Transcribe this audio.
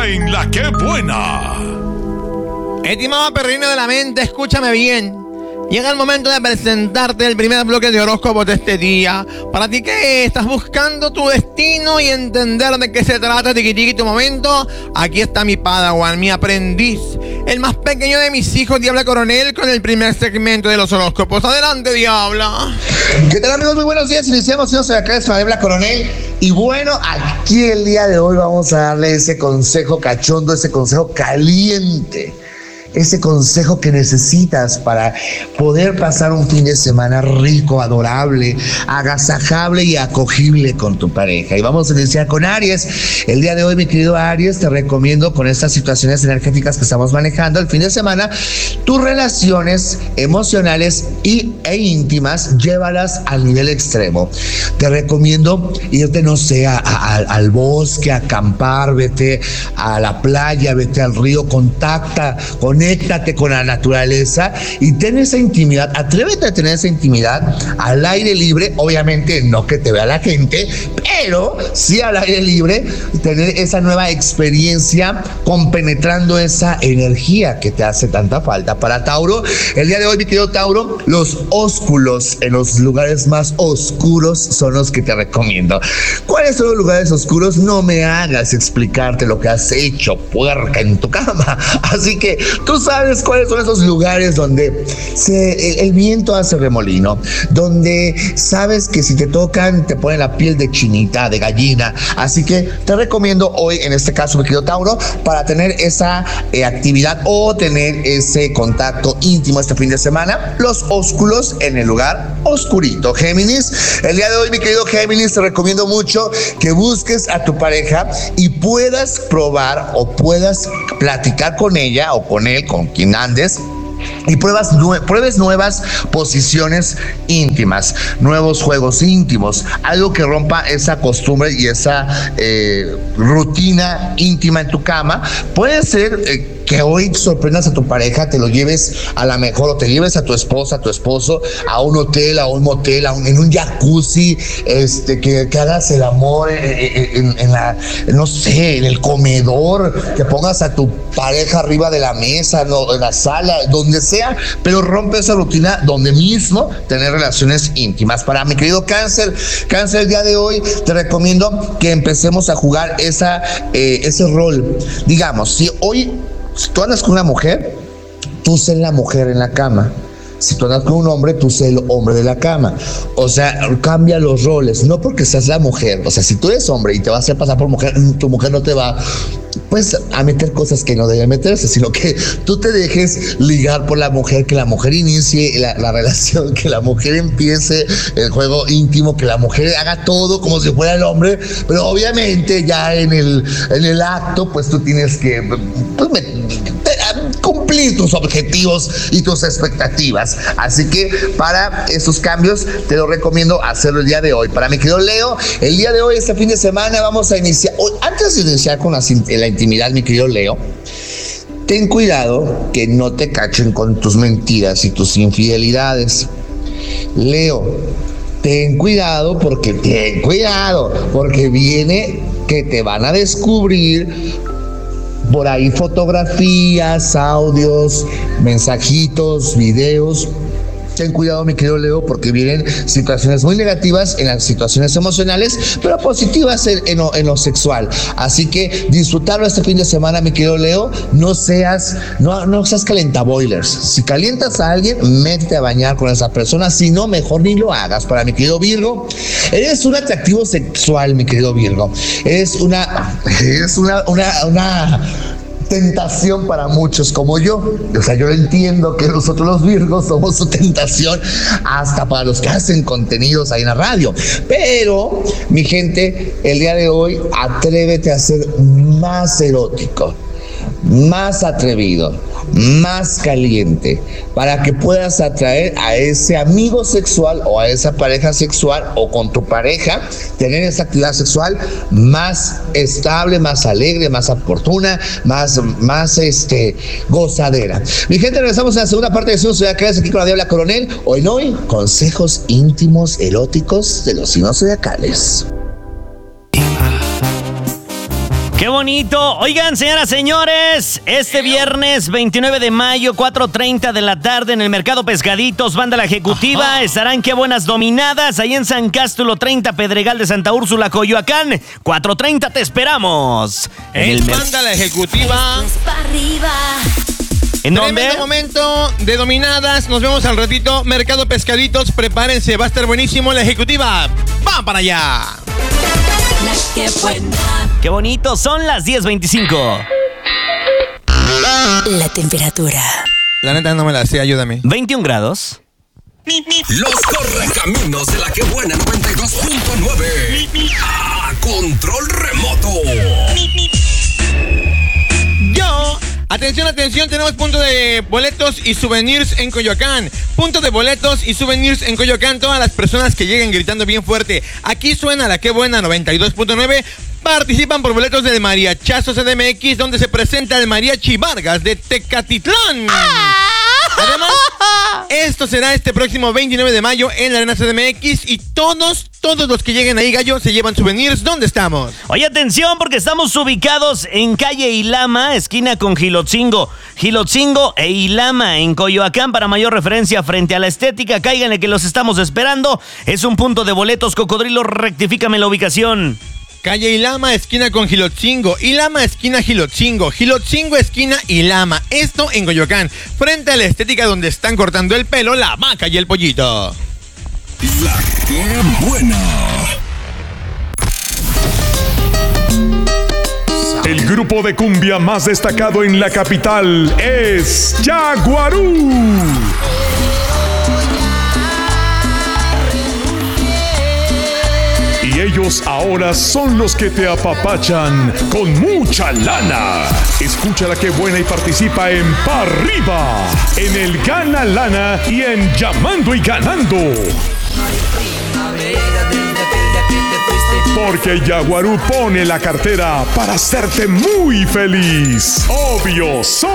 ahora en La Que Buena. Estimado perrino de la mente, escúchame bien. Llega el momento de presentarte el primer bloque de horóscopos de este día. Para ti que estás buscando tu destino y entender de qué se trata, tiqui tu momento, aquí está mi padawan, mi aprendiz, el más pequeño de mis hijos, Diabla Coronel, con el primer segmento de los horóscopos. Adelante, Diabla. ¿Qué tal, amigos? Muy buenos días. Iniciamos. Yo soy acá, es Diabla Coronel. Y bueno, aquí el día de hoy vamos a darle ese consejo cachondo, ese consejo caliente. Ese consejo que necesitas para poder pasar un fin de semana rico, adorable, agasajable y acogible con tu pareja. Y vamos a iniciar con Aries. El día de hoy, mi querido Aries, te recomiendo con estas situaciones energéticas que estamos manejando el fin de semana, tus relaciones emocionales e íntimas, llévalas al nivel extremo. Te recomiendo irte, no sé, al bosque, a acampar, vete a la playa, vete al río, conéctate con la naturaleza y ten esa intimidad, atrévete a tener esa intimidad al aire libre, obviamente no que te vea la gente, pero sí al aire libre, tener esa nueva experiencia compenetrando esa energía que te hace tanta falta. Para Tauro, el día de hoy, mi querido Tauro, los ósculos en los lugares más oscuros son los que te recomiendo. ¿Cuáles son los lugares oscuros? No me hagas explicarte lo que has hecho, puerca, en tu cama. Así que tú sabes cuáles son esos lugares donde el viento hace remolino, donde sabes que si te tocan te ponen la piel de chinita, de gallina. Así que te recomiendo hoy, en este caso, mi querido Tauro, para tener esa actividad o tener ese contacto íntimo este fin de semana, los ósculos en el lugar oscurito. Géminis, el día de hoy, mi querido Géminis, te recomiendo mucho que busques a tu pareja y puedas probar o puedas platicar con ella o con él, con quien andes, y pruebes nuevas posiciones íntimas, nuevos juegos íntimos, algo que rompa esa costumbre y esa rutina íntima en tu cama. Puede ser que hoy sorprendas a tu pareja, te lo lleves a la mejor, o te lleves a tu esposa, a tu esposo, a un hotel, a un motel, en un jacuzzi, que hagas el amor en la, no sé, en el comedor, que pongas a tu pareja arriba de la mesa, no, en la sala, donde sea, pero rompe esa rutina donde mismo tener relaciones íntimas. Para mi querido Cáncer, el día de hoy te recomiendo que empecemos a jugar ese rol. Digamos, si tú andas con una mujer, tú sé la mujer en la cama. Si tú andas con un hombre, tú sé el hombre de la cama. O sea, cambia los roles. No porque seas la mujer. O sea, si tú eres hombre y te vas a hacer pasar por mujer, tu mujer no te va, pues, a meter cosas que no deben meterse, sino que tú te dejes ligar por la mujer, que la mujer inicie la relación, que la mujer empiece el juego íntimo, que la mujer haga todo como si fuera el hombre, pero obviamente ya en el acto, pues tú tienes que, pues, cumplir tus objetivos y tus expectativas. Así que para esos cambios te lo recomiendo hacerlo el día de hoy. Para mi querido Leo, el día de hoy, este fin de semana, vamos a iniciar. Antes de iniciar con la intimidad, mi querido Leo, ten cuidado que no te cachen con tus mentiras y tus infidelidades. Leo, ten cuidado porque viene que te van a descubrir por ahí fotografías, audios, mensajitos, videos. Ten cuidado, mi querido Leo, porque vienen situaciones muy negativas en las situaciones emocionales, pero positivas en lo sexual. Así que disfrutarlo este fin de semana, mi querido Leo. No seas calentaboilers. Si calientas a alguien, métete a bañar con esa persona. Si no, mejor ni lo hagas. Para mi querido Virgo, eres un atractivo sexual, mi querido Virgo. Eres una tentación para muchos como yo. O sea, yo entiendo que nosotros los Virgos somos su tentación hasta para los que hacen contenidos ahí en la radio. Pero, mi gente, el día de hoy, atrévete a ser más erótico, más atrevido, más caliente, para que puedas atraer a ese amigo sexual o a esa pareja sexual, o con tu pareja tener esa actividad sexual más estable, más alegre, más oportuna, más gozadera. Mi gente, regresamos a la segunda parte de Signos Zodiacales aquí con la Diabla Coronel. Hoy consejos íntimos eróticos de los signos zodiacales. ¡Qué bonito! Oigan, señoras, señores, este viernes 29 de mayo, 4:30 de la tarde en el Mercado Pescaditos, Banda La Ejecutiva, estarán Qué Buenas Dominadas, ahí en San Cástulo 30, Pedregal de Santa Úrsula, Coyoacán. 4:30 te esperamos. En Banda La Ejecutiva. ¿En dónde? Tremendo momento de dominadas. Nos vemos al ratito. Mercado Pescaditos, prepárense, va a estar buenísimo. La Ejecutiva va para allá. Qué buena. Qué bonito, son las 10:25. La temperatura. La neta no me la sé, ayúdame. 21 grados. Los correcaminos de la Que Buena 92.9. A control remoto. Atención, atención, tenemos punto de boletos y souvenirs en Coyoacán. Punto de boletos y souvenirs en Coyoacán. Todas las personas que lleguen gritando bien fuerte. Aquí suena la Que Buena 92.9. Participan por boletos del Mariachazo CDMX, donde se presenta el Mariachi Vargas de Tecatitlán. Además, esto será este próximo 29 de mayo en la Arena CDMX y todos los que lleguen ahí, gallo, se llevan souvenirs. ¿Dónde estamos? Oye, atención, porque estamos ubicados en calle Ilama, esquina con Gilotzingo e Ilama en Coyoacán. Para mayor referencia frente a la estética, cáiganle que los estamos esperando. Es un punto de boletos. Cocodrilo, rectifícame la ubicación. Calle Ilama, esquina con Gilotzingo. Ilama, esquina Gilotzingo. Gilotzingo, esquina Ilama. Esto en Coyoacán, frente a la estética donde están cortando el pelo la vaca y el pollito. La Que Buena. El grupo de cumbia más destacado en la capital es Yaguarú. Y ellos ahora son los que te apapachan con mucha lana. Escucha La Que Buena y participa en Pa' Arriba, en el Gana Lana y en Llamando y Ganando. Porque Yaguarú pone la cartera para hacerte muy feliz. Obvio,